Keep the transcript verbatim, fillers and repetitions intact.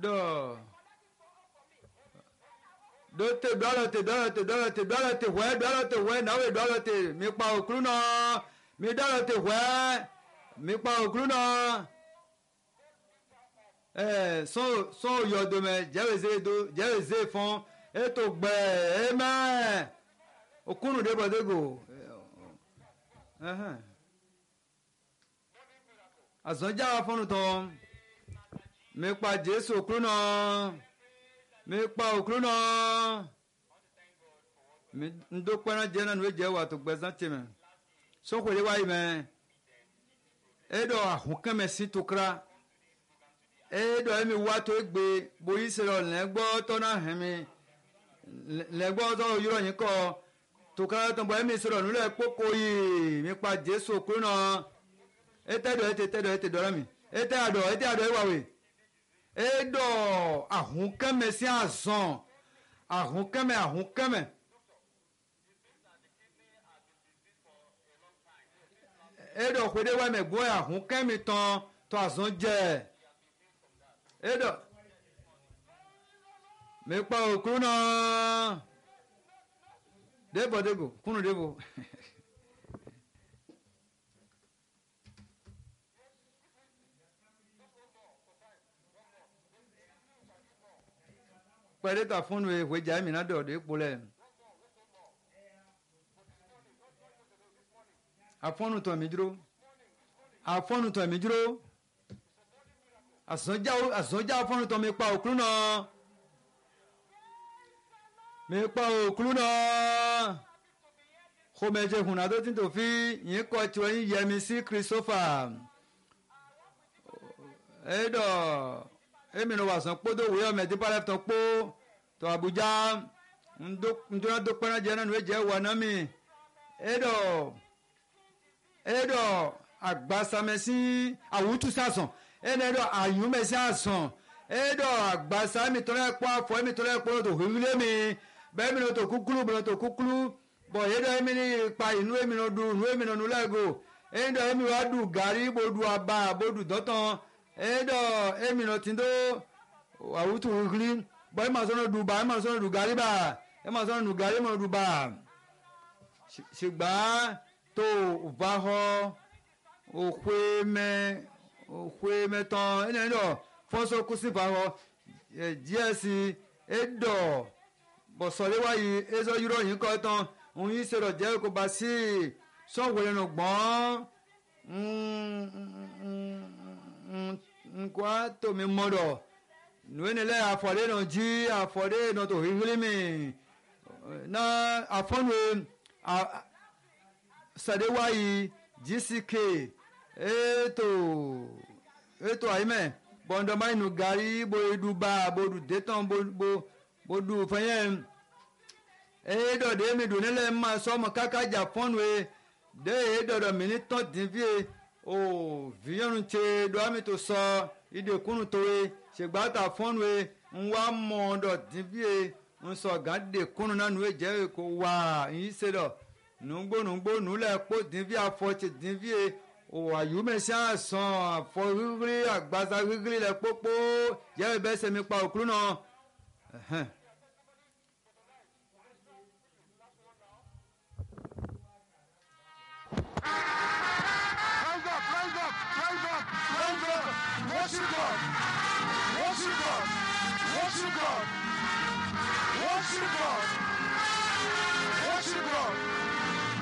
do do te dọ́lọ̀ te dọ́lọ̀ te dọ́lọ̀ te dọ́lọ̀ te wẹ́ dọ́lọ̀ te wẹ́ náwó dọ́lọ̀ te mi pa òkúrú náà mi dọ́lọ̀ te wẹ́ mi pa òkúrú náà ẹ sọ sọ yọ̀dọ̀ mẹ jẹ́wèsè do jẹ́wèsè fún ètò gbẹ ẹ mẹ́ òkúrú dé bọ̀ dégò àzọ́jà fọ́nù tán mi pa Jésù òkúrú náà mi pa òkúrú náà mi ndókpẹ́ náà jẹ́ náà ní wẹ́jẹ́ wà tó gbẹ́sán tì mẹ́ sọ́kòlè wáyé mẹ́ eɖɔ ahukɛmɛ si tokra eɖɔ emi wa to egbe boyi se lɔ lɛgbɔ tɔna hɛmi lɛgbɔ tɔ yɔrɔ yin kɔ tokra tɔ bɔ emi se lɔ nu lɛ kpokpo yi mi kpa Jesu kuro nɔ ete ɖɔ ete ete ɖɔ ete ɖɔ la mi ete aɖɔ ete aɖɔ ewawe eɖɔ ahukɛmɛ si azɔn ahukɛmɛ ahukɛmɛ. Eɖɔ ƒe ɖe wa me gbɔ ya hun kɛmi tɔn tɔ azɔn dze eɖɔ me kpa o kunu nɔ debo debo kunu debo kpɛ ɖe ta funu ye ʋe dza mi na dɔ de kpo lɛ. Afɔnu tɔ mi duro afɔnu tɔ mi duro azɔdza azɔdza afɔnu tɔ mi kpa okulu nɔ mi kpa okulu nɔ xɔmɛdze huna do ti to fi yin kɔ tiwɔ yin yɛmi si Christopher eɖɔ emi nɔ wazɔn kpodo wo yɔ mɛ di palɛ tɔ kpo tɔ Abuja ŋdo ŋdona do kpɛna dze na nu edze wɔ na mi eɖɔ. Eɖɔ agbasamɛsi awutu sasɔn ene eɖɔ ayumɛsi asɔn eɖɔ agbasa emitɔlɛ kpɔ afɔ emitɔlɛ kpɔ to hiwile mi bɛ eminɔ to kukulu eminɔ to kukulu bɔn eɖɔ emini kpa inu eminɔ du nu eminɔ nu lɛgo eɖɔ emi wa du gari bo du aba bo du dɔtɔn eɖɔ eminɔ ti do awutu hiwili bɔn ema sɔnɔ du ba ema sɔnɔ du gari ba ema sɔnɔ du gari ema du ba sigba. To va xɔ oxɔeme oxɔemetɔn ene ɖɔ fɔso kusi va xɔ dziesi eɖɔ bɔsɔle wa yi ezɔ yɔrɔ yin kɔ tɔn ŋun yi se ɖɔ dze ko basi sɔwɔle no gbɔn nkua to mi mɔ ɖɔ nu ene lɛ afɔ ɖe nɔ dzi afɔ ɖe nɔ to hiwili mi na afɔnu a. Sadewayi G C K eto eto ayime bɔndɔma inu gari bo eduba bo du detan bo bo bo du fɛnyɛ eɖɔ de mi do ne le ma sɔmɔ kaka dza fɔnue de eɖɔ dɔ mi ni tɔn divie o vinyɔnu tse do ami to sɔ ide kunu towe segbata fɔnue nwa mɔ dɔ divie nsɔ gan de kunu na nue dze ko wa yi se dɔ. Nugbo nugbo nulẹ kpó dìví afɔtsi dìví o ayumẹsi asɔn afɔ ɣiɣli agbaza ɣiɣli lẹ kpókpó yẹ bẹ sẹmi kpa okulu nɔ. Rise up, rise up, rise up, rise up, worship God, worship God, worship God, worship God, worship God.